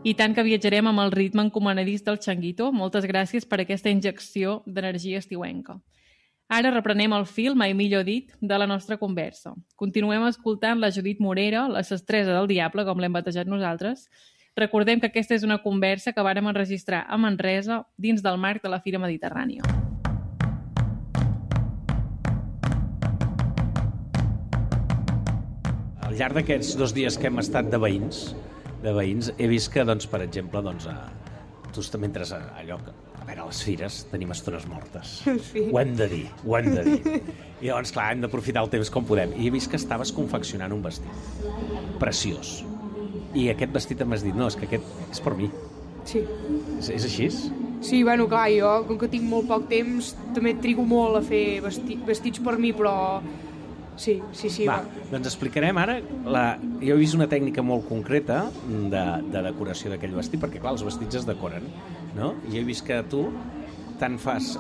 I tant que viatjarem amb el ritme encomanadís del Changuito. Moltes gràcies per aquesta injecció d'energia estiuenca. Ara reprenem el fil, mai millor dit, de la nostra conversa. Continuem escoltant la Judit Morera, la sestresa del diable, com l'hem batejat nosaltres. Recordem que aquesta és una conversa que vàrem enregistrar a Manresa dins del marc de la Fira Mediterrània. Al llarg d'aquests 2 dies que hem estat de veïns, he vist que, doncs, per exemple, tu mentre allò, a veure, a les fires tenim estones mortes. Sí. Ho hem de dir. I llavors, clar, hem d'aprofitar el temps com podem. I he vist que estaves confeccionant un vestit preciós. I aquest vestit m'has dit, no, és que aquest és per mi. Sí. És així? Sí, bueno, clar, jo, com que tinc molt poc temps, també trigo molt a fer vestits per mi, però... Sí. Va, doncs explicarem ara. Jo he vist una tècnica molt concreta de decoració d'aquell vestit, perquè clar, els vestits es decoren, no? I he vist que tu tant fas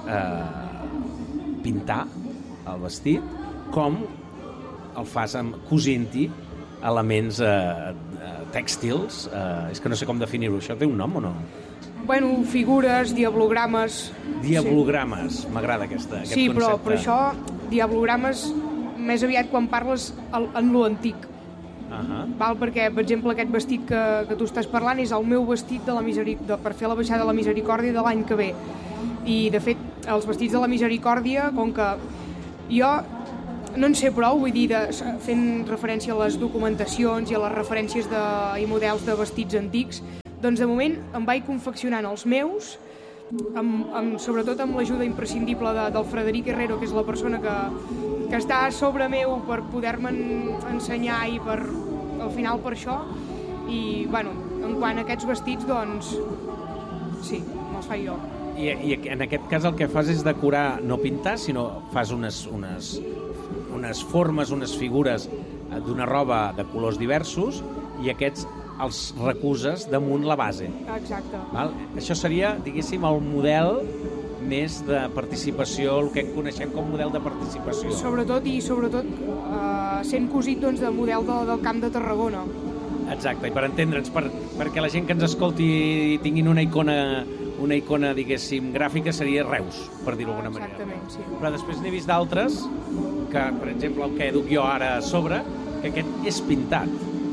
pintar el vestit com el fas cosint-hi elements tèxtils. És que no sé com definir-ho. Això té un nom o no? Bueno, figures, diablogrames... Diablogrames, sí. M'agrada aquest concepte. Sí, però això, diablogrames... més aviat quan parles en lo antic. Val? Perquè, per exemple, aquest vestit que tu estàs parlant és el meu vestit per fer la baixada de la Misericòrdia de l'any que ve. I, de fet, els vestits de la Misericòrdia, com que jo no en sé prou, vull dir, fent referència a les documentacions i a les referències i models de vestits antics, doncs de moment em vaig confeccionant els meus, sobretot amb l'ajuda imprescindible del Frederic Herrero, que és la persona que està a sobre meu per poder-me'n ensenyar i al final per això. I, bueno, en quant a aquests vestits, doncs, sí, me'ls faig jo. I en aquest cas el que fas és decorar, no pintar, sinó fas unes formes, unes figures d'una roba de colors diversos i aquests els recuses damunt la base. Exacte. Val? Això seria, diguéssim, el model més de participació, el que coneixem com model de participació. Sobretot sent cosit doncs, de model del Camp de Tarragona. Exacte, i per entendre'ns, perquè la gent que ens escolti tinguin una icona, diguéssim, gràfica, seria Reus, per dir-ho d'alguna manera. Exactament, sí. Però després n'he vist d'altres, que, per exemple, el que duc jo ara a sobre, que aquest és pintat.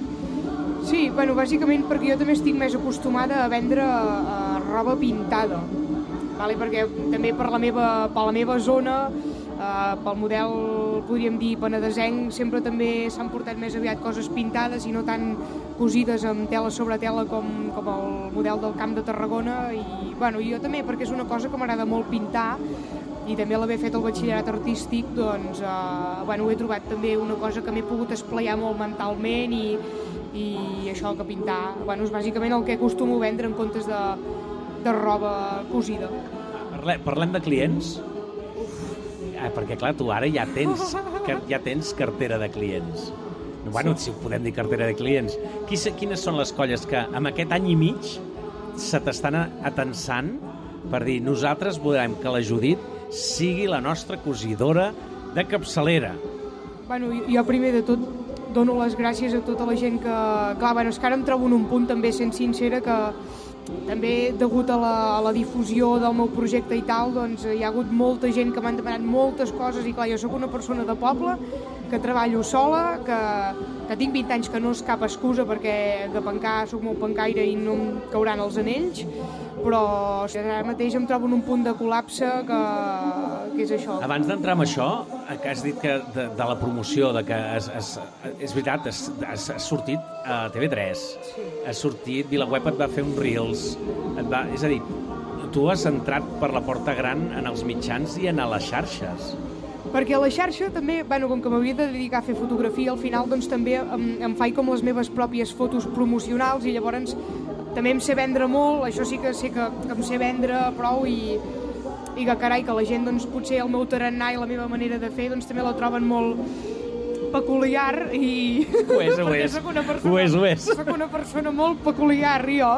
Sí, bueno, bàsicament perquè jo també estic més acostumada a vendre roba pintada, vale? Perquè també per la meva zona, pel model, podríem dir, penedesenc, sempre també s'han portat més aviat coses pintades i no tan cosides amb tela sobre tela com el model del Camp de Tarragona. I bueno, jo també, perquè és una cosa que m'agrada molt pintar i també l'haver fet el batxillerat artístic, doncs bueno, he trobat també una cosa que m'he pogut esplaiar molt mentalment i això que pintar, bueno, és bàsicament el que acostumo a vendre en comptes de roba cosida. Parlem de clients? Perquè clar, tu ara ja tens cartera de clients. Bueno, si podem dir cartera de clients. Quines són les colles que amb aquest any i mig se t'estan atensant per dir nosaltres volem que la Judit sigui la nostra cosidora de capçalera? Bueno, jo primer de tot dono les gràcies a tota la gent que... Clar, bueno, és que ara em trobo en un punt també, sent sincera, que també degut a la difusió del meu projecte i tal, doncs hi ha hagut molta gent que m'han demanat moltes coses i clar, jo sóc una persona de poble, que treballo sola, que tinc 20 anys, que no és cap excusa perquè de pencar sóc molt pencaire i no em cauran els anells, però ara mateix em trobo en un punt de col·lapse que és això. Abans d'entrar en això, que has dit que de la promoció, de que és veritat, has sortit a TV3, sí. Has sortit, VilaWeb et va fer un Reels, és a dir, tu has entrat per la porta gran en els mitjans i en les xarxes. Perquè a la xarxa també, bueno, com que m'havia de dedicar a fer fotografia, al final doncs també em faig com les meves pròpies fotos promocionals i llavors també em sé vendre molt, això sí que sé que em sé vendre prou i que carai, que la gent doncs potser el meu tarannà i la meva manera de fer doncs també la troben molt peculiar i... Ho és. Soc una persona molt peculiar, jo.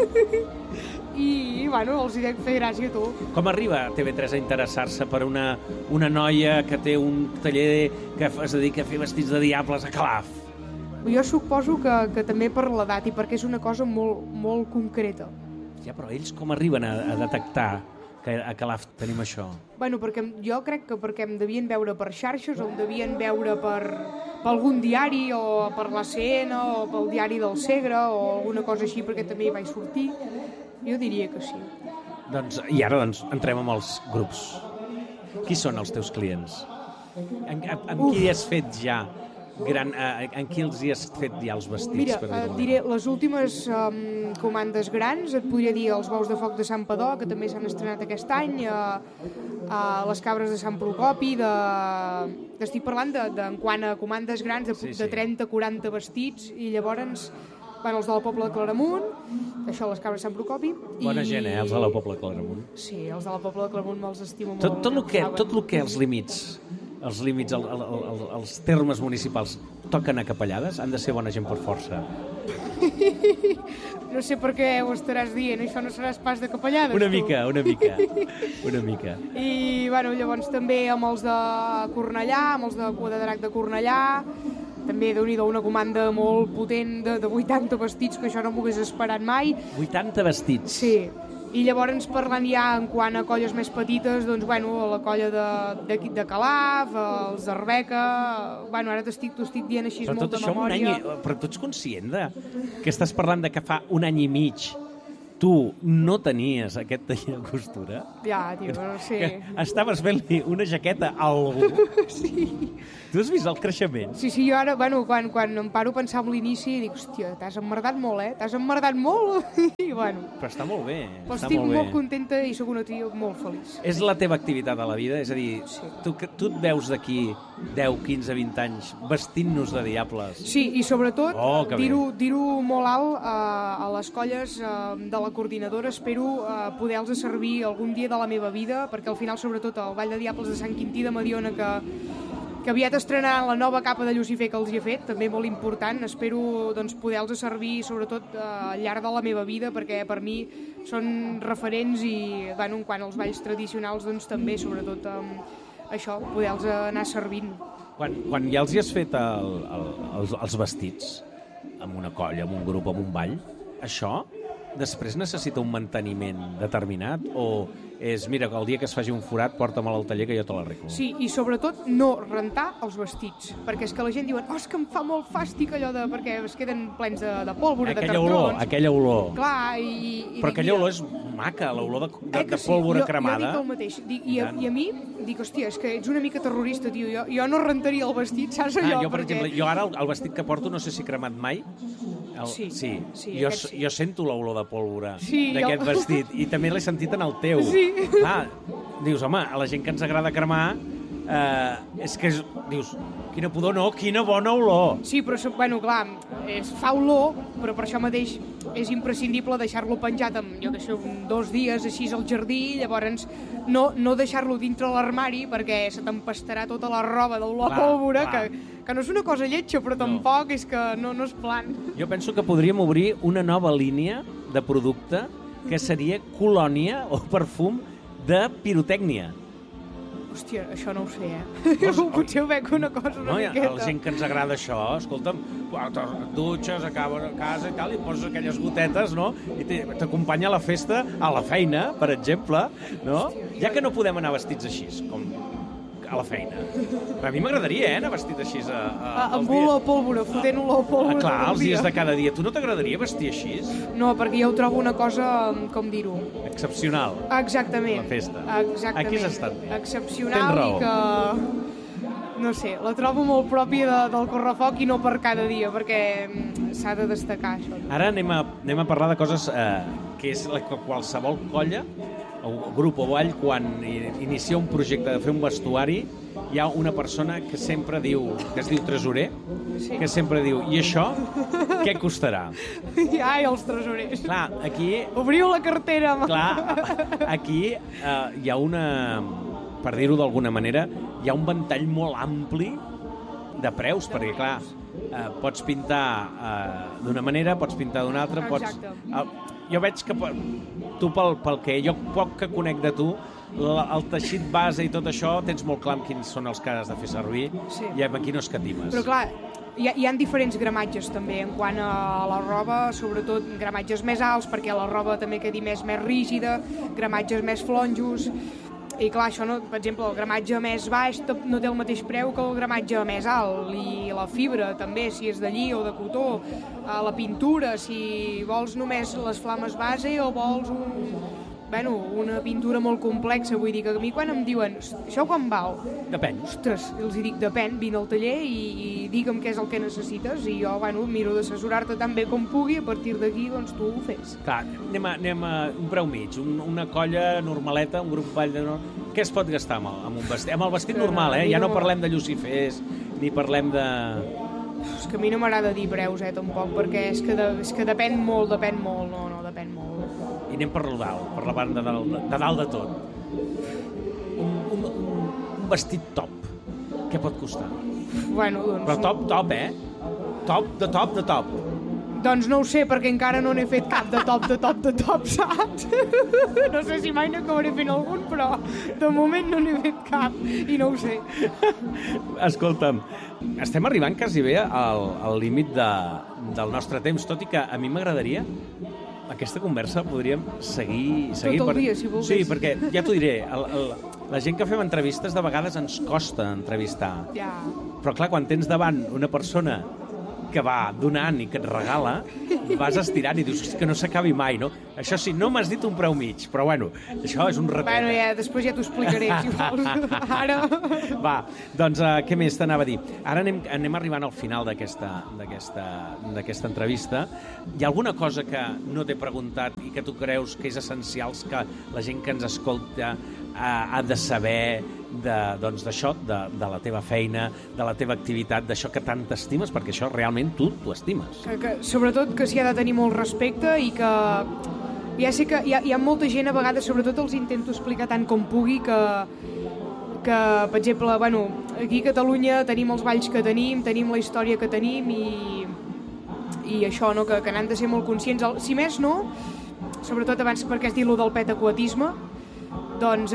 I, bueno, els hi dec fer gràcia a tu. Com arriba TV3 a interessar-se per una noia que té un taller que es dedica a fer vestits de diables a Calaf? Jo suposo que també per l'edat i perquè és una cosa molt, molt concreta. Ja, però ells com arriben a detectar que a Calaf tenim això? Bueno, perquè jo crec que perquè em devien veure per xarxes o em devien veure per algun diari o per l'ACN o pel diari del Segre o alguna cosa així, perquè també hi vaig sortir. Jo diria que sí. I ara entrem amb els grups. Qui són els teus clients? Amb qui has fet ja en qui els hi has fet ja els vestits? Mira, et diré, les últimes comandes grans, et podria dir els bous de foc de Sant Padó, que també s'han estrenat aquest any, les cabres de Sant Procopi, estic parlant en quant a comandes grans, de 30-40 vestits, i llavors els de la Pobla de Claramunt, això, les cabres de Sant Procopi. Bona gent, els de la Pobla de Claramunt. Sí, els de la Pobla de Claramunt me'ls estimo molt. Tot el que els límits, els termes municipals toquen a capellades, han de ser bona gent per força. No sé per què ho estaràs dient, això no seràs pas de capellades, Una mica. I, llavors també amb els de Cornellà, amb els de Cua de Drac de Cornellà, també déu-n'hi-do una comanda molt potent de 80 vestits, que això no m'ho hagués esperat mai. 80 vestits? Sí. I llavors parlant ja en quant a colles més petites, doncs, la colla de Calaf, els d'Arbeca... Ara t'ho estic dient així molt de memòria. Però tu ets conscient que estàs parlant de que fa un any i mig tu no tenies aquest taller de costura? Ja, tio, no sé. Que estaves fent-li una jaqueta a algú? Sí. Tu has vist el creixement? Sí, jo ara, quan em paro a pensar en l'inici, dic, hòstia, t'has emmerdat molt, T'has emmerdat molt? I, Però està molt bé. Però estic molt contenta i sóc una tia molt feliç. És la teva activitat a la vida? És a dir, sí. Tu et veus d'aquí 10, 15, 20 anys vestint-nos de diables? Sí, i sobretot, dir-ho molt alt a les colles de la coordinadora, espero poder-los servir algun dia de la meva vida, perquè al final, sobretot, el Ball de Diables de Sant Quintí de Mediona, que aviat estrenaran la nova capa de Llucifer que els hi he fet, també molt important. Espero poder-los servir, sobretot, al llarg de la meva vida, perquè per mi són referents i, en quant als balls tradicionals, també, sobretot, això, poder-los anar servint. Quan ja els hi has fet els vestits, amb una colla, amb un grup, amb un ball, això després necessita un manteniment determinat o és, mira, el dia que es faci un forat porta'm al taller que jo te l'arreglo? Sí, i sobretot no rentar els vestits, perquè és que la gent diuen, és que em fa molt fàstic allò perquè es queden plens de pólvora, de cartrons. Aquella olor. Clar, però aquella olor és maca, l'olor de pólvora cremada. Jo dic el mateix, i a mi dic, hòstia, és que ets una mica terrorista, tio, jo no rentaria el vestit, saps allò? Jo, per exemple, ara el vestit que porto no sé si he cremat mai. Sí. Jo sento l'olor de pólvora d'aquest vestit i també l'he sentit en el teu. Sí. Dius, home, a la gent que ens agrada cremar és que dius, quina pudor, no, quina bona olor. Sí, però, clar, fa olor, però per això mateix és imprescindible deixar-lo penjat amb, 2 dies així al jardí, llavors no deixar-lo dintre l'armari perquè se t'empastarà tota la roba d'olor a pólvora, que no és una cosa lletja, però tampoc és que no és plan. Jo penso que podríem obrir una nova línia de producte que seria colònia o perfum de pirotècnia. Hòstia, això no ho sé, Potser ho veig una cosa una miqueta. La gent que ens agrada això, escolta'm, dutxes, acabes a casa i tal, i poses aquelles gotetes, no? I t'acompanya a la festa, a la feina, per exemple, no? Ja que no podem anar vestits així, com a la feina. A mi m'agradaria, anar vestit així amb olor a pólvora, fotent olor a pólvora. Clar, els dies de cada dia. Tu no t'agradaria vestir així? No, perquè jo ho trobo una cosa, com dir-ho? Excepcional. Exactament. La festa. Exactament. Aquí has estat bé. Excepcional i que... No sé, la trobo molt pròpia del correfoc i no per cada dia, perquè s'ha de destacar això. Ara anem a parlar de coses que és qualsevol colla o grup o ball, quan inicia un projecte de fer un vestuari, hi ha una persona que sempre diu, que es diu tresorer, que sempre diu, i això què costarà? Ai, els tresorers. Clar, aquí... Obriu la cartera. Clar, aquí hi ha una... Per dir-ho d'alguna manera, hi ha un ventall molt ampli de preus, perquè, clar, pots pintar d'una manera, pots pintar d'una altra, Exacte. Jo veig que tu, pel que jo poc que conec de tu, el teixit base i tot això, tens molt clar quins són els que has de fer servir i aquí no escatimes. Però clar, hi ha diferents gramatges també en quant a la roba, sobretot gramatges més alts perquè la roba també quedi més rígida, gramatges més flonjos, i clar, això no, per exemple, el gramatge més baix no té el mateix preu que el gramatge més alt, i la fibra també, si és de lli o de cotó, la pintura, si vols només les flames base o vols una pintura molt complexa, vull dir que a mi quan em diuen això quan val? Depèn. Ostres, els dic depèn, vine al taller i digue'm què és el que necessites i jo miro d'assessorar-te tan bé com pugui, a partir d'aquí doncs tu ho fes. Clar, anem a un preu mig, una colla normaleta, un grup ball de... Què es pot gastar amb un vestit? Amb el vestit normal, ja no parlem de lucifers ni parlem de... És que a mi no m'agrada dir preus, tampoc, perquè és que depèn molt, depèn molt. I anem per dalt, per la banda de dalt de tot. Un vestit top, què pot costar? Bueno, doncs... Però top, Top de top. Doncs no ho sé, perquè encara no n'he fet cap de top, saps? No sé si mai n'acabaré fent algun, però de moment no n'he fet cap i no ho sé. Escolta'm, estem arribant quasi bé al límit del nostre temps, tot i que a mi m'agradaria... Aquesta conversa podríem seguir... Tot el dia, si volgués. Sí, perquè ja t'ho diré, la gent que fem entrevistes de vegades ens costa entrevistar. Ja. Però clar, quan tens davant una persona que va donant i que et regala, vas estirant i dius que no s'acabi mai, no? Això sí, no m'has dit un preu mig, però bueno, això és un retet. Bueno, després ja t'ho explicaré, si vols. Ara... Va, doncs què més t'anava a dir? Ara anem arribant al final d'aquesta entrevista. Hi ha alguna cosa que no t'he preguntat i que tu creus que és essencial que la gent que ens escolta ha de saber d'això, de la teva feina, de la teva activitat, d'això que tant t'estimes, perquè això realment tu t'ho estimes. Sobretot que s'hi ha de tenir molt respecte i que ja sé que hi ha molta gent, a vegades, sobretot els intento explicar tant com pugui, que per exemple, aquí a Catalunya tenim els balls que tenim la història que tenim i això, no? Que n'han de ser molt conscients. Si més no, sobretot abans perquè has dit lo del petaquatisme, doncs...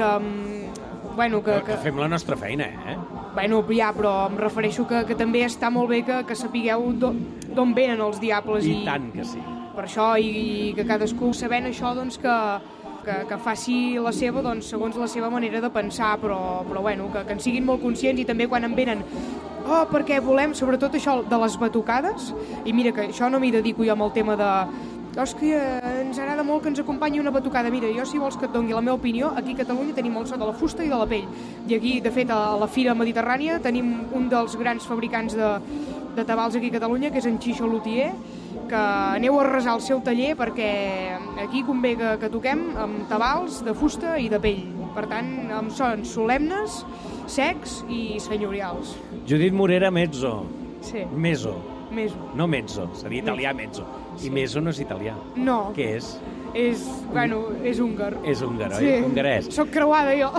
que fem la nostra feina, però em refereixo que també està molt bé que sapigueu d'on venen els diables. I tant que sí. Per això, i que cadascú sabent això, doncs que faci la seva, doncs, segons la seva manera de pensar, però que en siguin molt conscients i també quan en venen perquè volem, sobretot això de les batucades, i mira que això no m'hi dedico jo amb el tema de que ens agrada molt que ens acompanyi una batucada. Mira, jo si vols que et doni la meva opinió, aquí a Catalunya tenim el so de la fusta i de la pell. I aquí, de fet, a la Fira Mediterrània tenim un dels grans fabricants de tabals aquí a Catalunya, que és en Xixo Lutier, que aneu a resar el seu taller perquè aquí convé que toquem amb tabals de fusta i de pell. Per tant, amb sons solemnes, secs i senyorials. Judit Morera, mezzo. Sí. Meso. No mezzo, seria italià mezzo. I meso no és italià. No. Què és? És húngar. És húngar, oi? Sí. Hongarès. Soc creuada, jo.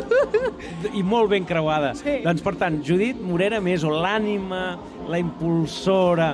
I molt ben creuada. Sí. Doncs, per tant, Judit Morera Meso, l'ànima, la impulsora,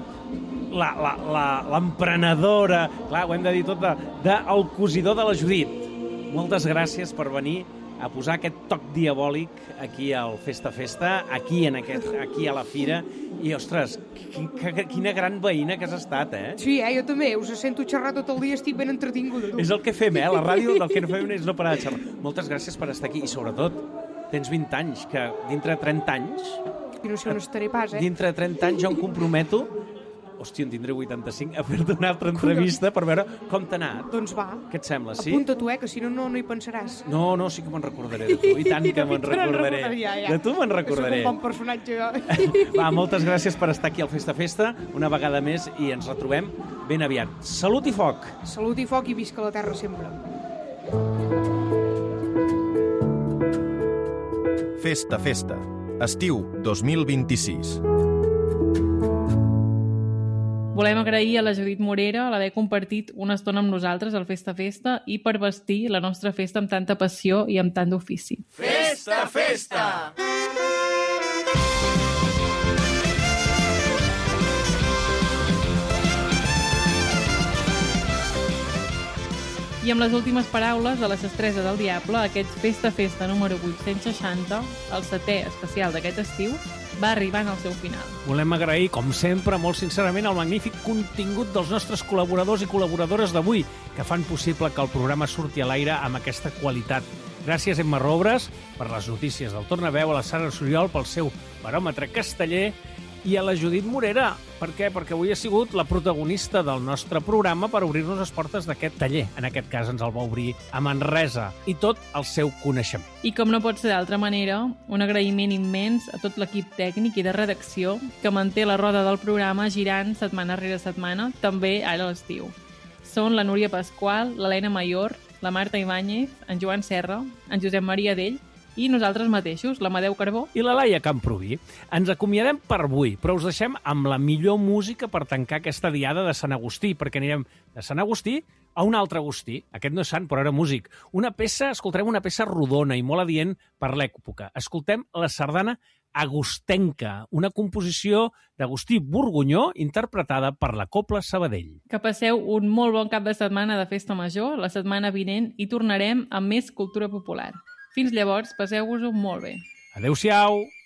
l'emprenedora, clar, ho hem de dir tot, del cosidor de la Judit. Moltes gràcies per venir a posar aquest toc diabòlic aquí al Festa, aquí a la Fira, i, ostres, quina gran veïna que has estat, Sí, jo també, us sento xerrar tot el dia, estic ben entretinguda. És el que fem, la ràdio, el que no fem és no parar de xerrar. Moltes gràcies per estar aquí, i sobretot, tens 20 anys, que dintre de 30 anys... I no sé on estaré pas, Dintre de 30 anys jo em comprometo... Hòstia, en tindré 85, a fer-te una altra entrevista per veure com t'ha anat. Doncs va. Què et sembla, sí? Apunta tu, que si no, no hi pensaràs. No, sí que me'n recordaré de tu. I tant que me'n recordaré. De tu me'n recordaré. És un bon personatge, jo. Va, moltes gràcies per estar aquí al Festa, una vegada més, i ens retrobem ben aviat. Salut i foc! Salut i foc i visca la terra sempre. Festa, estiu 2026. Volem agrair a la Judit Morera l'haver compartit una estona amb nosaltres al Festa i per vestir la nostra festa amb tanta passió i amb tant d'ofici. Festa! I amb les últimes paraules de la Sestresa del Diable, aquest Festa número 860, el 7è especial d'aquest estiu, va arribant al seu final. Volem agrair, com sempre, molt sincerament, el magnífic contingut dels nostres col·laboradors i col·laboradores d'avui, que fan possible que el programa surti a l'aire amb aquesta qualitat. Gràcies, Emma Robres, per les notícies del Tornaveu, a la Sara Soriol pel seu baròmetre casteller i a la Judit Morera. Per què? Perquè avui ha sigut la protagonista del nostre programa per obrir-nos les portes d'aquest taller. En aquest cas ens el va obrir a Manresa i tot el seu coneixement. I com no pot ser d'altra manera, un agraïment immens a tot l'equip tècnic i de redacció que manté la roda del programa girant setmana rere setmana, també ara a l'estiu. Són la Núria Pasqual, l'Helena Mayor, la Marta Ibáñez, en Joan Serra, en Josep Maria Dell i nosaltres mateixos, l'Amadeu Carbó i la Laia Camproví. Ens acomiadem per avui, però us deixem amb la millor música per tancar aquesta diada de Sant Agustí, perquè anirem de Sant Agustí a un altre Agustí. Aquest no és sant, però era músic. Escoltarem una peça rodona i molt adient per l'època. Escoltem la sardana Agustenca, una composició d'Agustí Borgunyó interpretada per la Cobla Sabadell. Que passeu un molt bon cap de setmana de Festa Major. La setmana vinent hi tornarem amb més cultura popular. Fins llavors, passeu-vos-ho molt bé. Adéu-siau!